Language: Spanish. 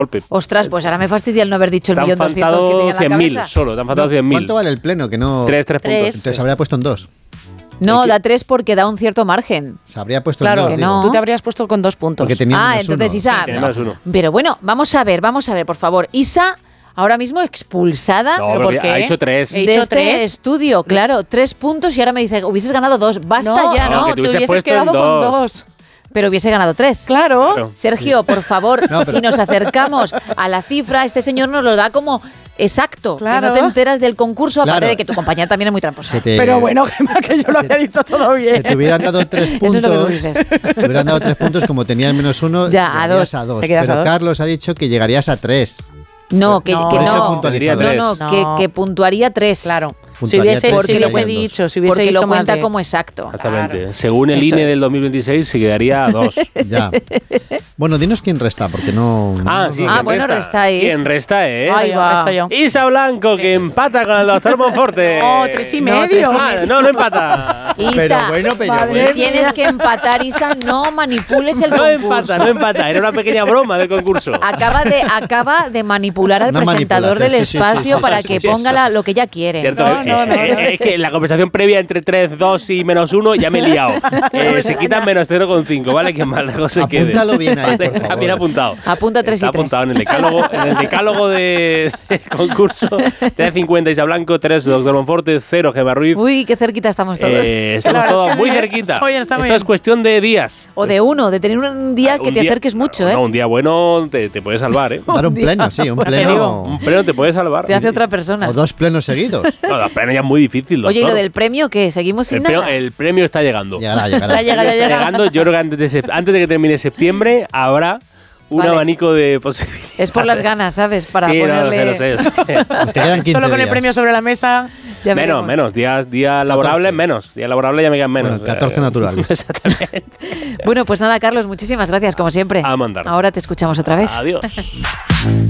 golpe. Ostras, pues ahora me fastidia el no haber dicho el Te han 1.200.000 que faltado tenía en la 100.000 cabeza. solo, te han faltado 100.000. ¿Cuánto vale el pleno? Que no... 3 puntos. Entonces habría puesto en 2. No, da 3 porque da un cierto margen. Se habría puesto Claro, en 2. que no. tú te habrías puesto con 2 puntos. Porque tenía menos entonces uno. Isa... Tiene menos uno. Pero bueno, vamos a ver, por favor. Isa, ahora mismo expulsada No, ¿Pero porque por qué? ha hecho 3. He de dicho este 3. estudio. Claro, 3 puntos y ahora me dice, hubieses ganado 2. Basta ya, no, ¿no? que te te hubieses hubieses puesto en quedado con 2. 2. Pero hubiese ganado 3. Claro. Claro. Sergio, por favor, No, pero- si nos acercamos a la cifra, este señor nos lo da como exacto. Claro. Que no te enteras del concurso, aparte Claro. de que tu compañera también es muy tramposa. Se te- Pero bueno, que yo lo había dicho todo bien. Se te hubieran dado 3 puntos. Eso es lo que tú dices. Te hubieran dado 3 puntos, como tenías menos 1, Ya, a llegarías 2. a 2. Te quedas Pero a 2. Carlos ha dicho que llegarías a 3. No, que No. no. Por eso puntualizaría No, tres. Que, que puntuaría 3. Claro. Si Puntuaría hubiese, tres si hubiese segundos. dicho, si hubiese Porque dicho lo más cuenta de- como exacto. Exactamente. Claro. Según el Eso INE es. del 2026 se quedaría a 2. Ya. Bueno, dinos quién resta, porque no... Sí. Ah, ¿quién bueno, restáis. ¿Quién resta, Ahí va. Estoy yo. Isa Blanco, que empata con el doctor Monforte. Oh, 3,5. No, 3,5. Ah, no empata. Isa, Madre tienes mía. que empatar, Isa, no manipules el No concurso. empata. Era una pequeña broma del concurso. Acaba de manipular al Una presentador del manipulación, sí, sí, espacio sí, para sí, que sí, ponga sí. lo que ella quiere. Cierto, No, es que la conversación previa entre 3, 2 y menos 1 ya me he liado. Se quitan menos 0,5, ¿vale? Que más lejos se quede. Apúntalo bien ahí, por Está favor. bien apuntado. Apunta 3 y Está 3. apuntado en el decálogo de concurso. 3,50 Isa Blanco, 3 Doctor Monforte, 0 Gemma Ruiz. Uy, qué cerquita estamos todos. Estamos La verdad todos es que muy sí, cerquita. está muy bien, está muy Esto es bien. cuestión de días. O de uno, de tener un día que Un te día- acerques mucho, ¿eh? No, un día bueno te puede salvar, ¿eh? Dar un pleno, sí, un pleno. Un pleno te puede salvar. Te hace otra persona. O 2 plenos seguidos. No, la plena ya es muy difícil, doctor. Oye, ¿y lo del premio qué? ¿Seguimos sin nada? El premio está llegando. Llegará. Ya llega, ya Está llega. llegando. Yo creo que antes de que termine septiembre habrá un Vale. abanico de posibilidades. Es por las ganas, ¿sabes? Para sí, ponerle... lo sé. Te quedan 15 Solo con el días. premio sobre la mesa. Ya veremos. menos. Días laborables, menos. Días laborables ya me quedan menos. Bueno, 14 naturales. Exactamente. Bueno, pues nada, Carlos, muchísimas gracias, como siempre. A mandar. Ahora te escuchamos otra vez. Adiós.